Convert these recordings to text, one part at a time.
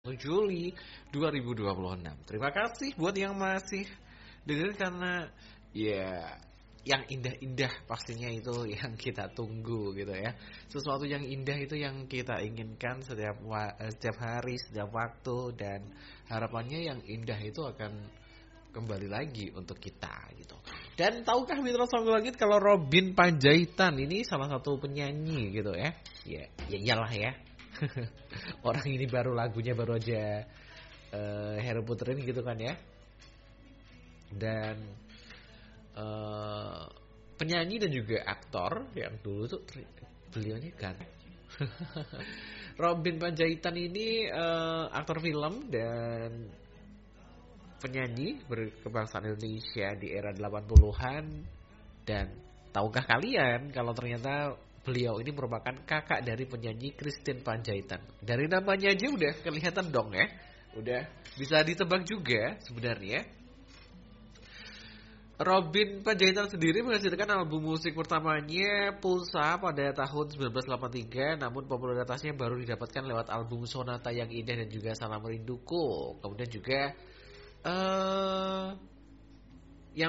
Juli 2026. Terima kasih buat yang masih dengerin karena ya yang indah-indah pastinya itu yang kita tunggu gitu ya. Sesuatu yang indah itu yang kita inginkan setiap hari, setiap waktu, dan harapannya yang indah itu akan kembali lagi untuk kita gitu. Dan tahukah Mitra Songgo Langit kalau Robin Panjaitan ini salah satu penyanyi gitu ya. Ya iyalah ya. Orang ini lagunya baru aja Heru puterin gitu kan ya. Dan penyanyi dan juga aktor yang dulu tuh beliaunya kan Robin Panjaitan ini aktor film dan penyanyi berkebangsaan Indonesia di era 80-an. Dan tahukah kalian kalau ternyata beliau ini merupakan kakak dari penyanyi Christine Panjaitan. Dari namanya aja udah kelihatan dong ya. Udah bisa ditebak juga sebenarnya. Robin Panjaitan sendiri menghasilkan album musik pertamanya Pulsa pada tahun 1983, namun popularitasnya baru didapatkan lewat album Sonata yang Indah dan juga Salam Rinduku. Kemudian juga yang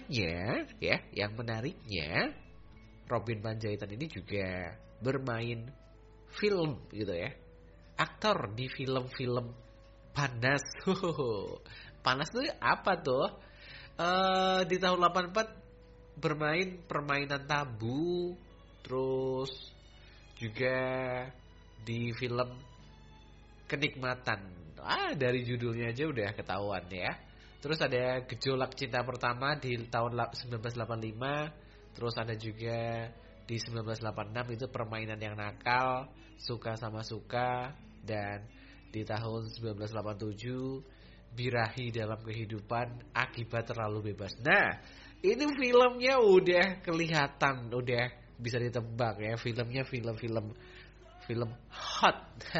menariknya Robin Panjaitan ini juga bermain film gitu ya. Aktor di film-film Panas. Panas tuh apa tuh? Di tahun 84 bermain Permainan Tabu, terus juga di film Kenikmatan. Dari judulnya aja udah ketahuan ya. Terus ada Gejolak Cinta Pertama di tahun 1985. Terus ada juga di 1986 itu Permainan yang Nakal, Suka Sama Suka. Dan di tahun 1987 Birahi Dalam Kehidupan, Akibat Terlalu Bebas. Nah, ini filmnya udah kelihatan, udah bisa ditebak ya. Filmnya film hot.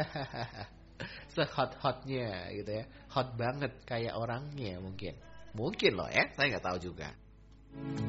Sehot-hotnya gitu ya. Hot banget kayak orangnya mungkin. Mungkin loh ya, saya nggak tahu juga.